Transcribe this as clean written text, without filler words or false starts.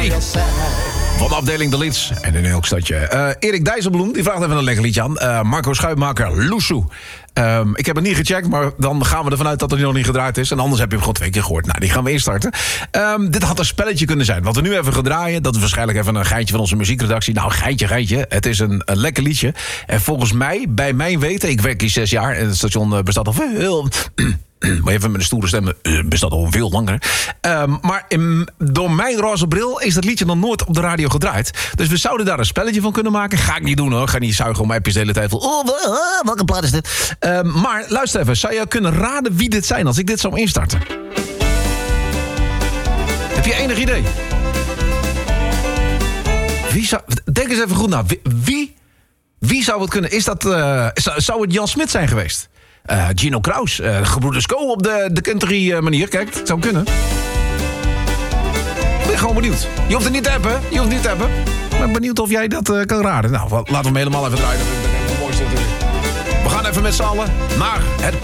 Van de afdeling De Lids en in elk stadje. Erik Dijsselbloem, die vraagt even een lekker liedje aan. Marco Schuitmaker, Loesoe. Ik heb het niet gecheckt, maar dan gaan we ervan uit dat hij nog niet gedraaid is. En anders heb je hem gewoon 2 keer gehoord. Nou, die gaan we instarten. Dit had een spelletje kunnen zijn. Wat we nu even gaan draaien, dat is waarschijnlijk even een geintje van onze muziekredactie. Nou, geintje. Het is een lekker liedje. En volgens mij, bij mijn weten, ik werk hier 6 jaar en het station bestaat al veel... Maar even met een stoere stem, bestaat al veel langer. Maar door mijn roze bril is dat liedje nog nooit op de radio gedraaid. Dus we zouden daar een spelletje van kunnen maken. Ga ik niet doen hoor, ga niet zuigen om mijn appjes de hele tijd van... welke plaat is dit? Maar luister even, zou je kunnen raden wie dit zijn als ik dit zou instarten? Heb je enig idee? Denk eens even goed na. Wie zou het kunnen? Is dat, zou het Jan Smit zijn geweest? Gino Kraus, Gebroeders Co op de country manier. Kijk, het zou kunnen. Ik ben gewoon benieuwd. Je hoeft het niet te hebben. Ik ben benieuwd of jij dat kan raden. Nou, laten we hem helemaal even draaien. Dat is het mooiste natuurlijk. We gaan even met z'n allen naar het